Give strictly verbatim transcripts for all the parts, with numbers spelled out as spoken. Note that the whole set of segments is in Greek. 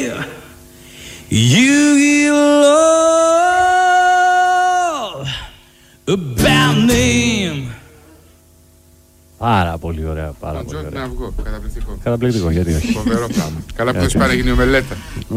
You give love a bad name. Πάρα πολύ ωραία, πάρα Τον πολύ Τζον ωραία. να βγω, καταπληκτικό. Καταπληκτικό, γιατί όχι. Φοβερό πράγμα. Καλά που το σπάνε γίνει ομελέτα.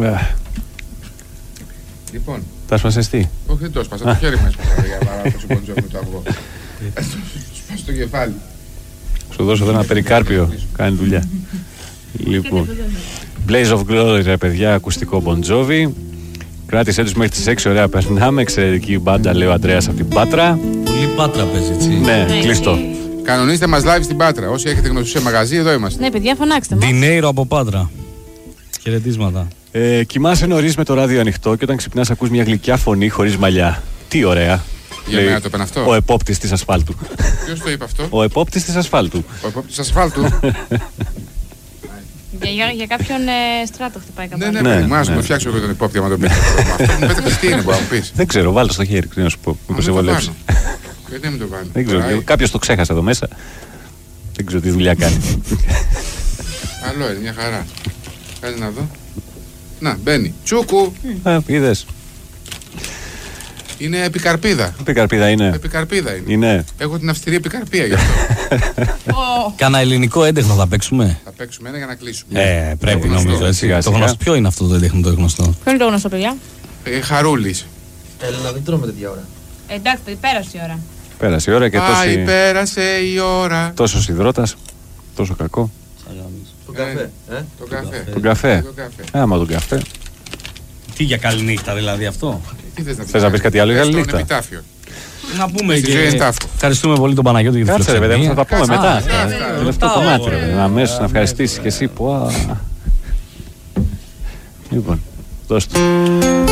Λοιπόν. Θα σπασεστεί. Όχι, δεν το σπάσα, το χέρι μου έσπασα για παράδοση Bon Jovi με το αυγό. Σπάσα το κεφάλι. Σου δώσω εδώ ένα περικάρπιο, κάνει δουλειά. Λοιπόν, Blaze of Glory, ρε παιδιά, ακουστικό Bon Jovi. Κράτησέ τους μέχρι τις έξι, ωραία περνάμε. Εξαιρετική μπάντα, λέει ο Αντρέας από την Πάτρα. Πολύ Πάτρα παίζει, έτσι. Ναι, κλειστό. Κανονίστε μας live στην Πάτρα. Όσοι έχετε γνωστούς σε μαγαζί, εδώ είμαστε. Ναι, παιδιά, φωνάξτε μας. Ντινέιρο από Πάτρα. Χαιρετίσματα. Ε, κοιμάσαι νωρίς με το ράδιο ανοιχτό και όταν ξυπνάς ακούς μια γλυκιά φωνή χωρίς μαλλιά. Τι ωραία. Για μένα το είπαν αυτό. Ο επόπτης της ασφάλτου. Ποιος το είπε αυτό? Ο επόπτης της ασφάλτου. Ο επόπτης της ασφάλτου. Για, για, για κάποιον ε, στράτο χτυπάει Ναι, καμπάνα. ναι, Ναι, ναι. Μου άρεσε να ναι. το φτιάξω εγώ τον υπόπτη άμα τον πείτε. Αυτό μου πέταξες τι είναι, μπορεί να μου πεις. Δεν ξέρω, βάλω στο χέρι, τι να σου πω. Μήπως σε βολέψει. Γιατί δεν το βάλω. Δεν ξέρω, κάποιος το ξέχασε εδώ μέσα. Δεν ξέρω τι δουλειά κάνει. Καλό είναι, μια χαρά. Κάτσε να δω. Να, μπαίνει. Τσούκου. Α, είδες. Είναι επικαρπίδα. Επικαρπίδα είναι. Επικαρπίδα είναι. Είναι. Έχω την αυστηρή επικαρπία γι' αυτό. Κάνα ελληνικό έντεχνο θα παίξουμε. Θα παίξουμε ένα για να κλείσουμε. Ε, πρέπει Το γνωστό. νομίζω έτσι. Σιγά, Το σιγά. γνωστό. Ποιο είναι αυτό το έντεχνο το γνωστό? Ποιο είναι το γνωστό, παιδιά? Ε, Χαρούλης. Έλα να μην τρώμε τέτοια ώρα. Εντάξει, παιδί, πέρασε η ώρα. Πέρασε η ώρα και Πάει, τόση, πέρασε η ώρα. τόσο υδρότας, τόσο κακό. Τον καφέ, ε. Το καφέ. Τον καφέ. Το καφέ. Άμα τον καφέ. Τι για καλή νύχτα δηλαδή αυτό? Τι θες να πεις? Θες να πεις κάτι άλλο για Στον καλή νύχτα? επιτάφιο. Να πούμε Στη ζωή και... είναι τάφο. Ευχαριστούμε πολύ τον Παναγιώτη για τη Κάτσε ρε παιδί μου, θα τα πούμε φιλοξενία. μετά. Α, αυτά. ναι, ναι, Το τελευταίο ρωτάω, κομμάτι. ωραία. ρε παιδί, αμέσως να ευχαριστήσεις και εσύ που. α. Λοιπόν, δώσ' του.